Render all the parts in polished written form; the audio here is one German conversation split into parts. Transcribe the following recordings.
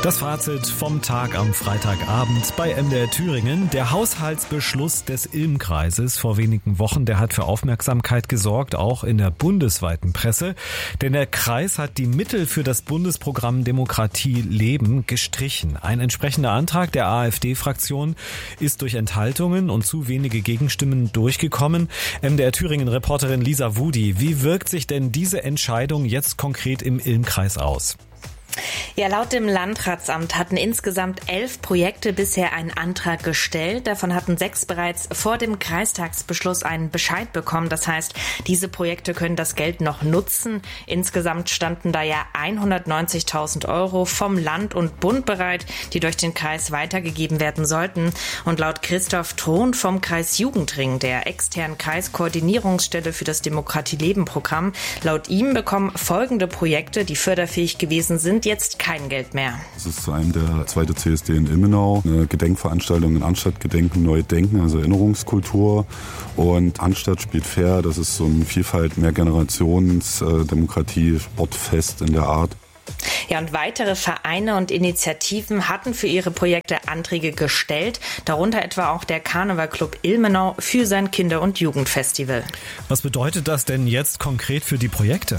Das Fazit vom Tag am Freitagabend bei MDR Thüringen. Der Haushaltsbeschluss des Ilm-Kreises vor wenigen Wochen, der hat für Aufmerksamkeit gesorgt, auch in der bundesweiten Presse. Denn der Kreis hat die Mittel für das Bundesprogramm Demokratie leben gestrichen. Ein entsprechender Antrag der AfD-Fraktion ist durch Enthaltungen und zu wenige Gegenstimmen durchgekommen. MDR Thüringen-Reporterin Lisa Wudi, wie wirkt sich denn diese Entscheidung jetzt konkret im Ilm-Kreis aus? Ja, laut dem Landratsamt hatten insgesamt 11 Projekte bisher einen Antrag gestellt. Davon hatten 6 bereits vor dem Kreistagsbeschluss einen Bescheid bekommen. Das heißt, diese Projekte können das Geld noch nutzen. Insgesamt standen da ja 190.000 € vom Land und Bund bereit, die durch den Kreis weitergegeben werden sollten. Und laut Christoph Thron vom Kreis Jugendring, der externen Kreiskoordinierungsstelle für das Demokratie-Leben-Programm, laut ihm bekommen folgende Projekte, die förderfähig gewesen sind, jetzt kein Geld mehr. Das ist zu einem der zweite CSD in Ilmenau, eine Gedenkveranstaltung in Anstadtgedenken, Neu Denken, also Erinnerungskultur. Und Anstatt spielt fair, das ist so ein Vielfalt, Mehrgenerations-Demokratie, Sportfest in der Art. Ja, und weitere Vereine und Initiativen hatten für ihre Projekte Anträge gestellt, darunter etwa auch der Karnevalclub Ilmenau für sein Kinder- und Jugendfestival. Was bedeutet das denn jetzt konkret für die Projekte?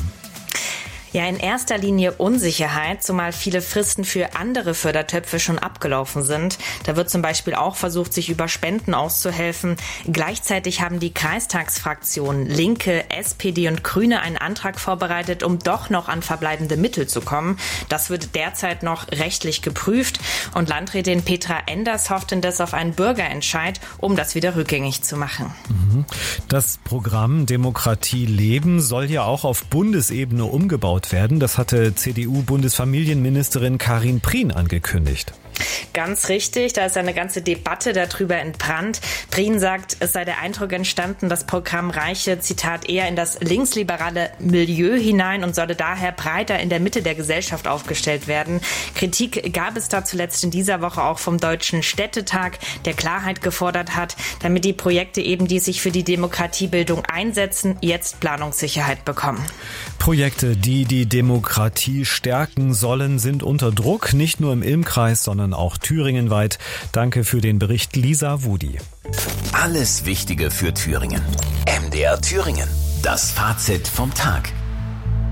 Ja, in erster Linie Unsicherheit, zumal viele Fristen für andere Fördertöpfe schon abgelaufen sind. Da wird zum Beispiel auch versucht, sich über Spenden auszuhelfen. Gleichzeitig haben die Kreistagsfraktionen Linke, SPD und Grüne einen Antrag vorbereitet, um doch noch an verbleibende Mittel zu kommen. Das wird derzeit noch rechtlich geprüft. Und Landrätin Petra Enders hofft indes auf einen Bürgerentscheid, um das wieder rückgängig zu machen. Das Programm Demokratie leben soll ja auch auf Bundesebene umgebaut werden. Das hatte CDU-Bundesfamilienministerin Karin Prien angekündigt. Ganz richtig, da ist eine ganze Debatte darüber entbrannt. Prien sagt, es sei der Eindruck entstanden, das Programm reiche, Zitat, eher in das linksliberale Milieu hinein und solle daher breiter in der Mitte der Gesellschaft aufgestellt werden. Kritik gab es da zuletzt in dieser Woche auch vom Deutschen Städtetag, der Klarheit gefordert hat, damit die Projekte eben, die sich für die Demokratiebildung einsetzen, jetzt Planungssicherheit bekommen. Projekte, die die Demokratie stärken sollen, sind unter Druck, nicht nur im Ilm-Kreis, sondern auch thüringenweit. Danke für den Bericht, Lisa Wudi. Alles Wichtige für Thüringen. MDR Thüringen. Das Fazit vom Tag.